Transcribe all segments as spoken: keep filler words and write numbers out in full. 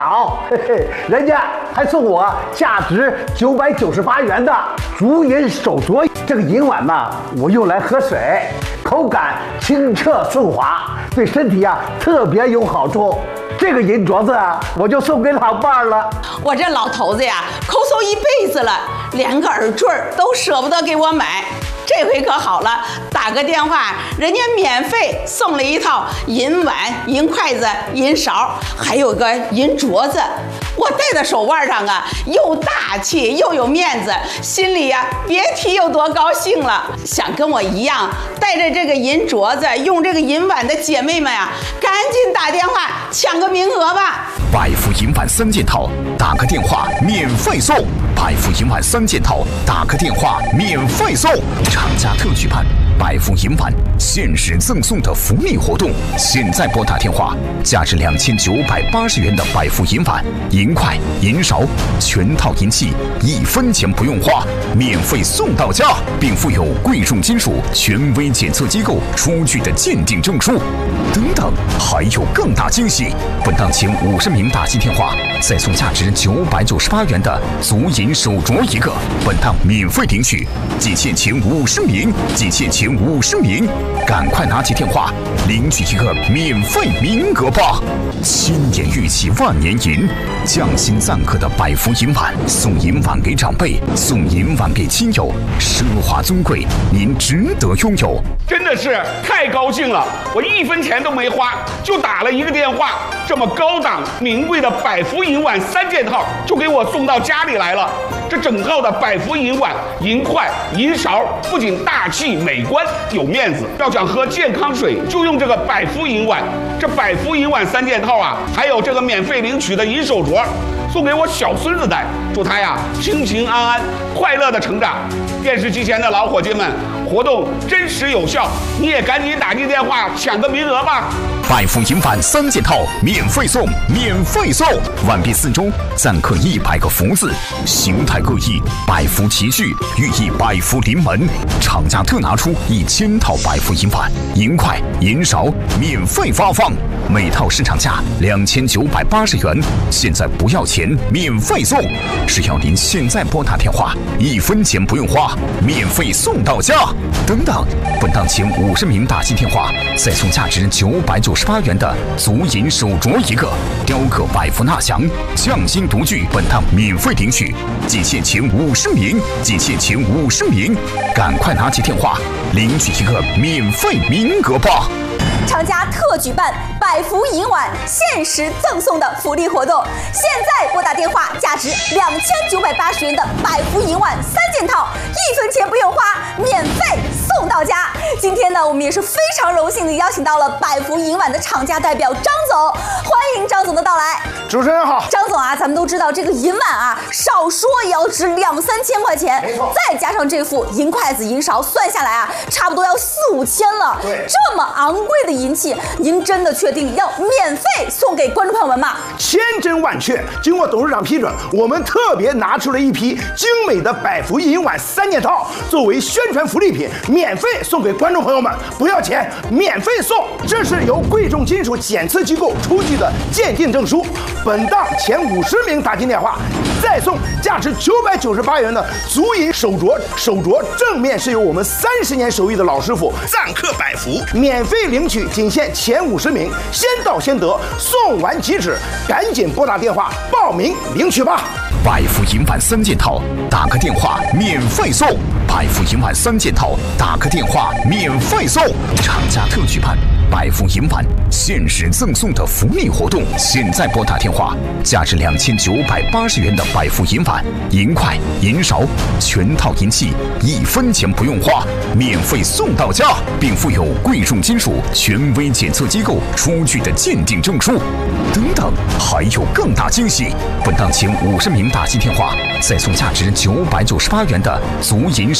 好，嘿嘿，人家还送我价值九百九十八元的竹银手镯。这个银碗呢，我用来喝水，口感清澈顺滑，对身体啊特别有好处。这个银镯子啊，我就送给老伴儿了。 我这老头子呀，抠搜一辈子了，连个耳坠都舍不得给我买。这回可好了，打个电话，人家免费送了一套银碗、银筷子、银勺，还有个银镯子。我戴在手腕上啊，又大气又有面子，心里呀、啊、别提有多高兴了。想跟我一样带着这个银镯子、用这个银碗的姐妹们啊，赶紧打电话抢个名额吧！ 百福银碗三件套，打个电话免费送。百福银碗三件套，打个电话免费送。厂家特举办百福银碗限时赠送的福利活动，现在拨打电话，价值两千九百八十元的百福银碗、银筷、银勺全套银器，一分钱不用花，免费送到家，并附有贵重金属权威检测机构出具的鉴定证书。等等，还有更大惊喜！本档前五十名打进电话，再送价值九百九十八元的足银手镯一个，本档免费领取。仅限前五十名，仅限前五十名，赶快拿起电话领取一个免费名额吧！千年玉器万年银，匠心赞刻的百福银碗，送银碗给长辈，送银碗给亲友，奢华尊贵，您值得拥有。 真的是太高兴了，我一分钱都没花，就打了一个电话，这么高档名贵的百福银碗三件套就给我送到家里来了。这整套的百福银碗、银筷、银勺不仅大气美观有面子，要想喝健康水就用这个百福银碗。这百福银碗三件套啊，还有这个免费领取的银手镯，送给我小孙子戴，祝他呀平平安安、快乐的成长。电视机前的老伙计们，活动真实有效，你也赶紧打进电话抢个名额吧！ 百福银碗三件套免费送，免费送！碗壁四周錾刻一百个福字，形态各异，百福齐聚，寓意百福临门。厂家特拿出一千套百福银碗、银筷、银勺免费发放，每套市场价两千九百八十元，现在不要钱，免费送！只要您现在拨打电话，一分钱不用花，免费送到家。等等，本档前五十名打进电话，再送价值九百九十八元的足银手镯一个，雕刻百福纳祥，匠心独具，本档免费领取。仅限前五十名，仅限前五十名，赶快拿起电话领取一个免费名额吧！ 厂家特举办百福银碗限时赠送的福利活动，现在拨打电话，价值两千九百八十元的百福银碗三件套，一分钱不用花，免费送到家。今天呢，我们也是非常荣幸的邀请到了百福银碗的厂家代表张总，欢迎张总的到来。 主持人好， 张总啊，咱们都知道这个银碗啊，少说也要值两三千块钱， 没错， 再加上这副银筷子、银勺，算下来啊，差不多要四五千了。 对， 这么昂贵的银器，您真的确定要免费送给观众朋友们吗？ 千真万确，经过董事长批准，我们特别拿出了一批精美的百福银碗三件套，作为宣传福利品，免费送给观众朋友们，不要钱，免费送。这是由贵重金属检测机构出具的鉴定证书。本档前五十名打进电话，再送价值九百九十八元的足银手镯，手镯正面是由我们三十年手艺的老师傅錾刻百福，免费领取，仅限前五十名，先到先得，送完即止，赶紧拨打电话报名领取吧。 百福银碗三件套，打个电话免费送。百福银碗三件套，打个电话免费送。厂家特举办百福银碗限时赠送的福利活动，现在拨打电话，价值两千九百八十元的百福银碗、银筷、银勺全套银器，一分钱不用花，免费送到家，并附有贵重金属权威检测机构出具的鉴定证书。等等，还有更大惊喜！本档前五十名打进电话，再送价值九百九十八元的足银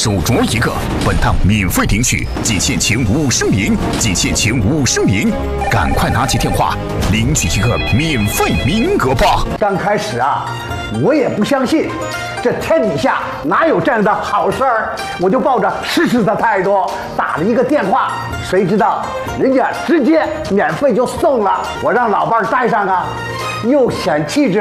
手镯一个，本趟免费领取，仅限前五十名，仅限前五十名，赶快拿起电话领取一个免费名额吧！ 刚开始啊，我也不相信，这天底下哪有这样的好事儿？我就抱着试试的态度打了一个电话，谁知道人家直接免费就送了，我让老伴儿带上啊，又显气质。